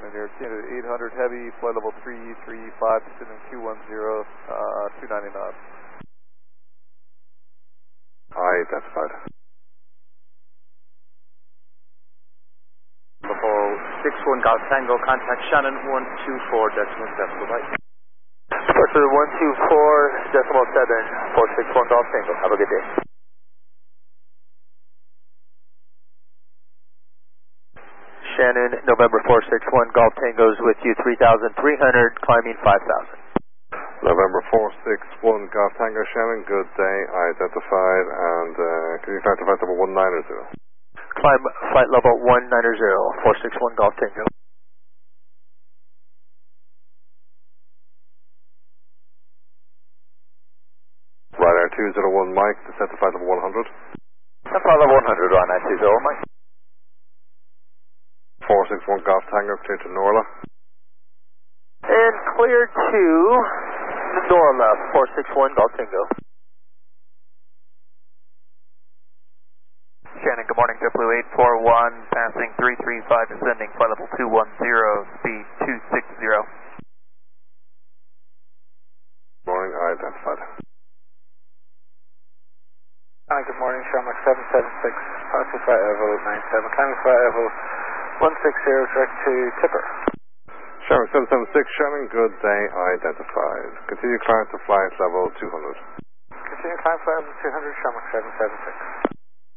Shannon here, Canada 800 Heavy, flight level 335, descending Q10, 290 knots. Identified. Level 61 Golf Tango, contact Shannon 124.7, goodbye. Departure 124.7, 461 Golf Tango, have a good day. Shannon, November 461 Golf Tango's with you, 3,300, climbing 5,000. November 461 Golf Tango, Shannon, good day, identified, and can you climb to flight level 190? Climb flight level 190, 461 Golf Tango. Ryanair 201 Mike, descend to flight level 100. Flight level 100, Ryanair 201 Mike. 461 Golf Tango, clear to Norla. And clear to Norla, 461 Golf Tango. Shannon, good morning, JetBlue 841, passing 335, descending flight level 210, speed 260. Morning, identified. Hi, good morning, Shamrock 776, departure flight level 97, climbing flight level 160, direct to Tipper. Shamrock 776, Shannon, good day, identified. Continue climb to flight level 200. Continue climb flight level 200, Shamrock 776.